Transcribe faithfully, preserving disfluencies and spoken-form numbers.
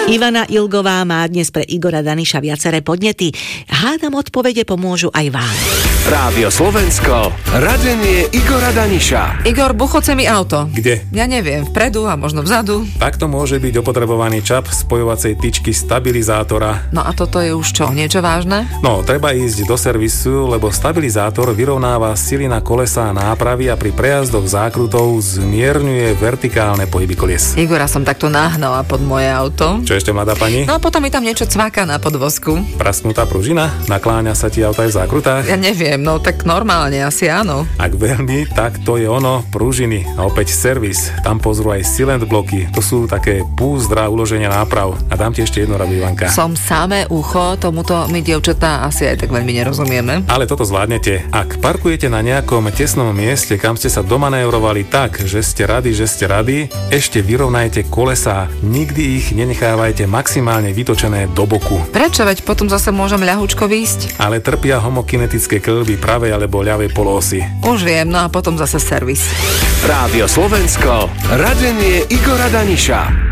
Ivana Ilgová má dnes pre Igora Daniša viaceré podnety. Hádam, odpovede pomôžu aj vám. Rádio Slovensko, radenie Igora Daniša. Igor, buchoce mi auto. Kde? Ja neviem, vpredu a možno vzadu. Takto môže byť opotrebovaný čap spojovacej tyčky stabilizátora. No a toto je už čo, niečo vážne? No, treba ísť do servisu, lebo stabilizátor vyrovnáva sily na kolesá a nápravy a pri prejazdoch zákrutov zmierňuje vertikálne pohyby kolies. Igora som takto nahnala pod moje auto. Čo ešte, mladá pani? No a potom mi tam niečo cvaká na podvozku. Prasknutá pružina? Nakláňa sa ti auto aj v zákrutách? Ja neviem, no tak normálne, asi áno. Ak veľmi, tak to je ono, pružiny. A opäť servis. Tam pozrú aj silent bloky. To sú také púzdra uloženia náprav. A dám ti ešte jednu radu, Ivanka. Som samé ucho, tomuto my dievčatá asi aj tak veľmi nerozumieme. Ale toto zvládnete. Ak parkujete na nejakom tesnom mieste, kam ste sa domanévrovali tak, že ste radi, že ste radi, ešte vyrovnajte kolesá. Nikdy ich nenechávajte maximálne vytočené do boku. Prečo? Veď potom zase môžem ľahučko výjsť. Ale trpia homokinetické kĺby pravej alebo ľavej polosy. Už viem, no a potom zase servis. Rádio Slovensko, radenie Igora Daniša.